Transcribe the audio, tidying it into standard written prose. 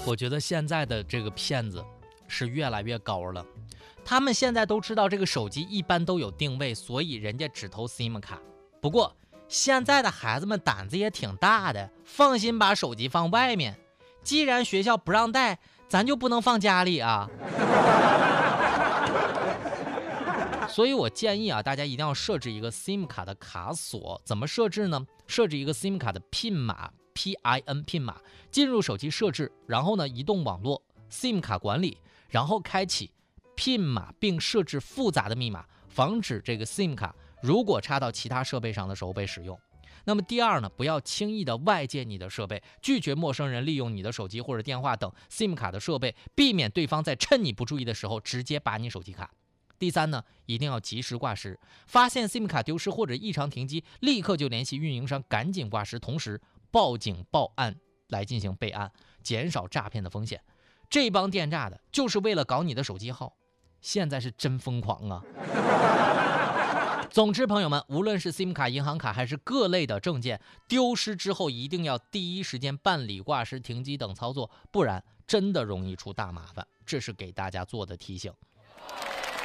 我觉得现在的这个骗子是越来越高了，他们现在都知道这个手机一般都有定位，所以人家只投 SIM 卡。不过现在的孩子们胆子也挺大的，放心把手机放外面。既然学校不让带，咱就不能放家里啊。所以我建议啊，大家一定要设置一个 SIM 卡的卡锁。怎么设置呢？设置一个 SIM 卡的 PIN 码 PIN 拼码，进入手机设置，然后呢，移动网络 SIM 卡管理，然后开启 PIN 码，并设置复杂的密码，防止这个 SIM 卡如果插到其他设备上的时候被使用。那么第二呢，不要轻易的外借你的设备，拒绝陌生人利用你的手机或者电话等 SIM 卡的设备，避免对方在趁你不注意的时候直接拔你手机卡。第三呢，一定要及时挂失，发现 SIM 卡丢失或者异常停机，立刻就联系运营商，赶紧挂失，同时报警报案来进行备案，减少诈骗的风险。这帮电诈的就是为了搞你的手机号，现在是真疯狂啊！总之，朋友们，无论是 SIM 卡、银行卡还是各类的证件，丢失之后一定要第一时间办理挂失、停机等操作，不然真的容易出大麻烦。这是给大家做的提醒。